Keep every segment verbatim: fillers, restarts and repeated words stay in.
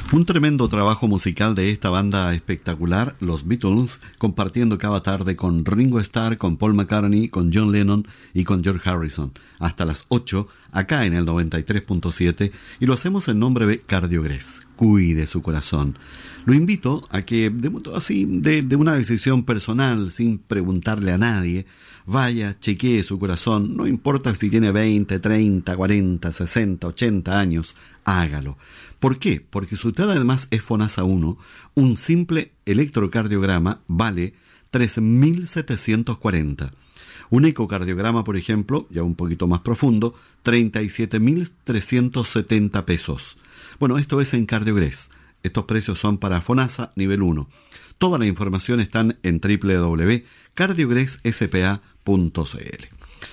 Un tremendo trabajo musical de esta banda espectacular, los Beatles, compartiendo cada tarde con Ringo Starr, con Paul McCartney, con John Lennon y con George Harrison, hasta las ocho, acá en el noventa y tres punto siete, y lo hacemos en nombre de Cardiogres. Cuide su corazón. Lo invito a que, de, así, de, de una decisión personal, sin preguntarle a nadie, vaya, chequee su corazón, no importa si tiene veinte, treinta, cuarenta, sesenta, ochenta años, hágalo. ¿Por qué? Porque si usted además es FONASA uno, un simple electrocardiograma vale tres mil setecientos cuarenta. Un ecocardiograma, por ejemplo, ya un poquito más profundo, treinta y siete mil trescientos setenta pesos. Bueno, esto es en Cardiogres. Estos precios son para FONASA nivel uno. Toda la información está en doble u doble u doble u punto cardiogres s p a punto c l.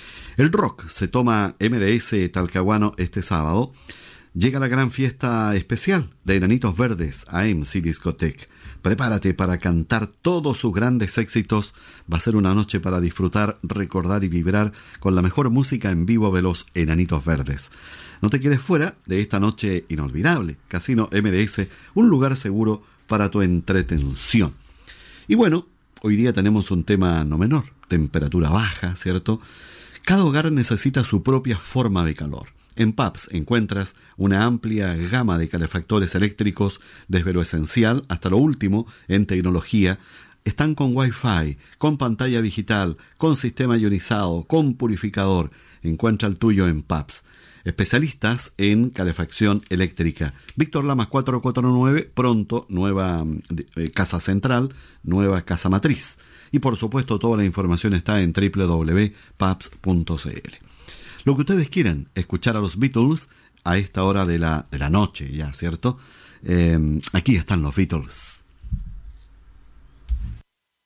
El rock se toma M D S Talcahuano este sábado. Llega la gran fiesta especial de Enanitos Verdes a M C Discotech. Prepárate para cantar todos sus grandes éxitos. Va a ser una noche para disfrutar, recordar y vibrar con la mejor música en vivo de los Enanitos Verdes. No te quedes fuera de esta noche inolvidable. Casino M D S, un lugar seguro para tu entretención. Y bueno, hoy día tenemos un tema no menor. Temperatura baja, ¿cierto? Cada hogar necesita su propia forma de calor. En P A P S encuentras una amplia gama de calefactores eléctricos, desde lo esencial hasta lo último en tecnología. Están con Wi-Fi, con pantalla digital, con sistema ionizado, con purificador. Encuentra el tuyo en P A P S. Especialistas en calefacción eléctrica. Víctor Lamas cuatrocientos cuarenta y nueve, pronto nueva eh, casa central, nueva casa matriz. Y por supuesto toda la información está en doble u doble u doble u punto paps punto c l. Lo que ustedes quieran, escuchar a los Beatles a esta hora de la, de la noche ya, ¿cierto? Eh, aquí están los Beatles.